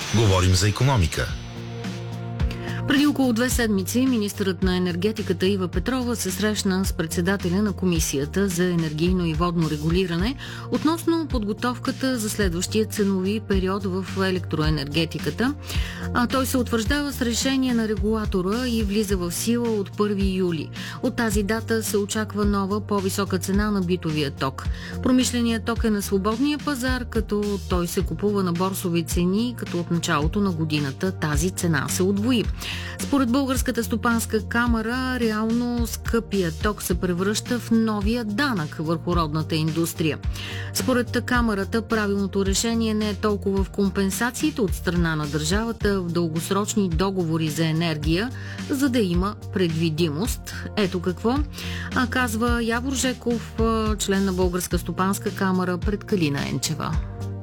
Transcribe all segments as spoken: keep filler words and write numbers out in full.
Говорим за икономика. Преди около две седмици министърът на енергетиката Ива Петрова се срещна с председателя на Комисията за енергийно и водно регулиране относно подготовката за следващия ценови период в електроенергетиката. А той се утвърждава с решение на регулатора и влиза в сила от първи юли. От тази дата се очаква нова, по-висока цена на битовия ток. Промишленият ток е на свободния пазар, като той се купува на борсови цени, като от началото на годината тази цена се удвои. Според Българската стопанска камара, реално скъпия ток се превръща в новия данък върху родната индустрия. Според камарата, правилното решение не е толкова в компенсациите от страна на държавата в дългосрочни договори за енергия, за да има предвидимост. Ето какво а казва Явор Жеков, член на Българска стопанска камара, пред Калина Енчева.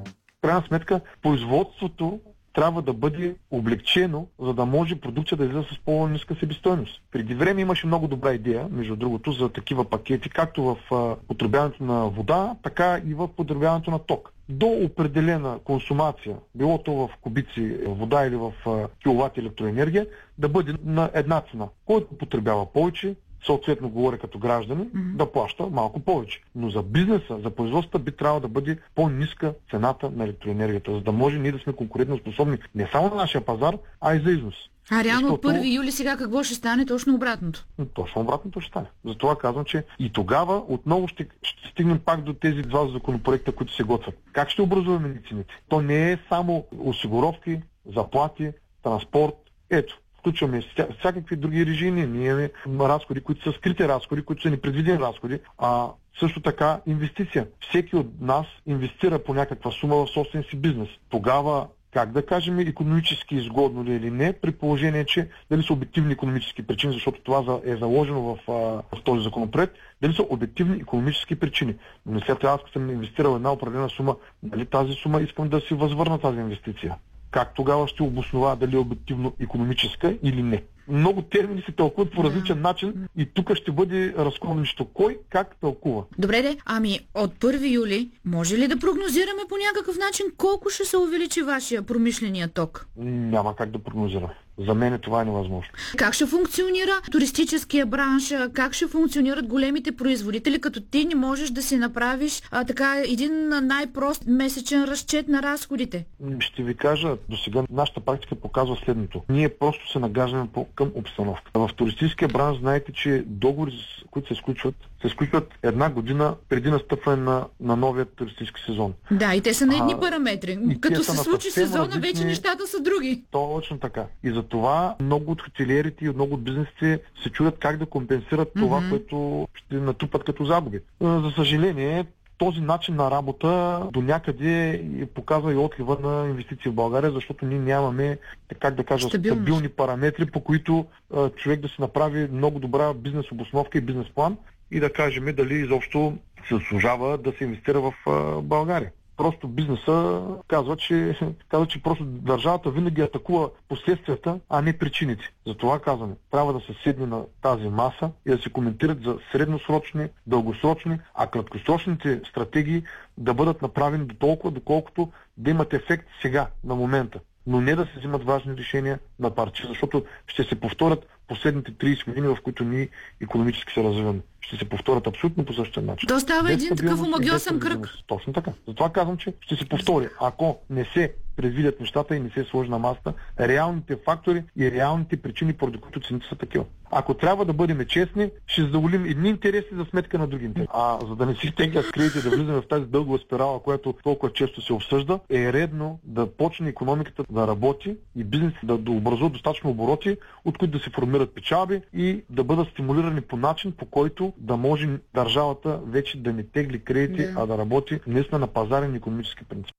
В крайна сметка, производството трябва да бъде облегчено, за да може продукция да излезе с по-ниска себестойност. Преди време имаше много добра идея, между другото, за такива пакети, както в потребяването на вода, така и в потребяването на ток. До определена консумация, било то в кубици вода или в киловати електроенергия, да бъде на една цена. Който потребява повече, съответно говоря като граждани, mm-hmm. да плаща малко повече. Но за бизнеса, за производството би трябвало да бъде по-ниска цената на електроенергията, за да може ние да сме конкурентоспособни не само на нашия пазар, а и за износ. А реално от Защото... първи юли сега какво ще стане? Точно обратното. Точно обратното ще стане. Затова казвам, че и тогава отново ще, ще стигнем пак до тези два законопроекта, които се готвят. Как ще образуваме цените? То не е само осигуровки, заплати, транспорт. Ето. Включваме всякакви други режими, ние имаме разходи, които са скрити разходи, които са непредвидени разходи, а също така инвестиция. Всеки от нас инвестира по някаква сума в собствения си бизнес. Тогава, как да кажем, икономически изгодно ли или не, при положение, че дали са обективни икономически причини, защото това е заложено в, в този законопроект, дали са обективни икономически причини. Но не след това, аз съм инвестирал една определена сума, дали тази сума искам да си възвърна тази инвестиция. Как тогава ще обоснова дали е обективно икономическа или не? Много термини се тълкуват по различен начин и тук ще бъде разковничето. Кой как тълкува? Добре де, ами от първи юли може ли да прогнозираме по някакъв начин колко ще се увеличи вашия промишления ток? Няма как да прогнозираме. За мен това е невъзможно. Как ще функционира туристическия бранш? Как ще функционират големите производители, като ти не можеш да си направиш а, така един най-прост месечен разчет на разходите? Ще ви кажа, до сега нашата практика показва следното. Ние просто се нагаждаме по, към обстановка. В туристическия бранш знаете, че договори, които се сключват, се сключват една година преди настъпване на, на новия туристически сезон. Да, и те са на едни а, параметри. Като се случи сезона, различни... вече нещата са други. Точно така. И за това много от хотелиерите и много от бизнесите се чудят как да компенсират mm-hmm. това, което ще натрупат като загуби. За съжаление, този начин на работа до някъде показва и отлива на инвестиции в България, защото ние нямаме, как да кажа, Стабилност. стабилни параметри, по които а, човек да си направи много добра бизнес обосновка и бизнес план и да кажем дали изобщо се заслужава да се инвестира в а, България. Просто бизнеса казва, че, казва, че просто държавата винаги атакува последствията, а не причините. Затова казваме, трябва да се седне на тази маса и да се коментират за средносрочни, дългосрочни, а краткосрочните стратегии да бъдат направени до толкова, доколкото да имат ефект сега, на момента. Но не да се взимат важни решения на парче, защото ще се повторят последните трийсет години, в които ние икономически се развиваме. Ще се повторят абсолютно по същия начин. То става един такъв омагьосан кръг. Точно така. Затова казвам, че ще се повтори. Ако не се предвидят нещата и не се сложи на масата реалните фактори и реалните причини, поради които цените са такива. Ако трябва да бъдем честни, ще задоволим едни интереси за сметка на други интереси. А за да не си теглят кредити, да влизаме в тази дългова спирала, която толкова често се обсъжда, е редно да почне икономиката да работи и бизнесът да, да образува достатъчно обороти, от които да се формират печалби и да бъдат стимулирани по начин, по който да може държавата вече да не тегли кредити, yeah. а да работи наистина на пазарен икономически принцип.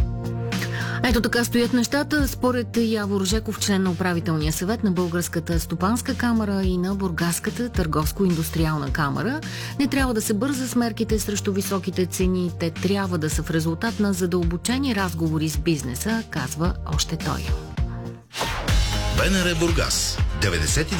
Ето така стоят нещата. Според Явор Жеков, член на управителния съвет на Българската стопанска камара и на Бургаската търговско-индустриална камара, не трябва да се бърза с мерките срещу високите цени. Те трябва да са в резултат на задълбочени разговори с бизнеса, казва още той. БНР Бургас деветдесет и